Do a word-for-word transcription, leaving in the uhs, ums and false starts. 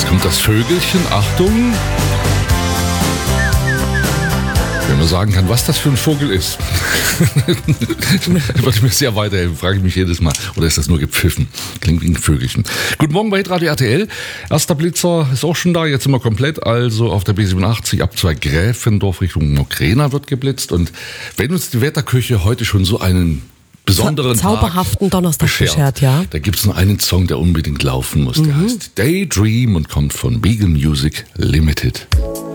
Jetzt kommt das Vögelchen, Achtung. Wenn man sagen kann, was das für ein Vogel ist, würde mir sehr weiterhelfen, frage ich mich jedes Mal. Oder ist das nur gepfiffen? Klingt wie ein Vögelchen. Guten Morgen bei Hitradio R T L. Erster Blitzer ist auch schon da, jetzt sind wir komplett. Also auf der B siebenundachtzig ab zwei Gräfendorf Richtung Mokrana wird geblitzt. Und wenn uns die Wetterküche heute schon so einen besonderen zauberhaften Tag Donnerstag beschert, beschert, ja. Da gibt es nur einen Song, der unbedingt laufen muss. Der Mhm. heißt Daydream und kommt von Beagle Music Limited.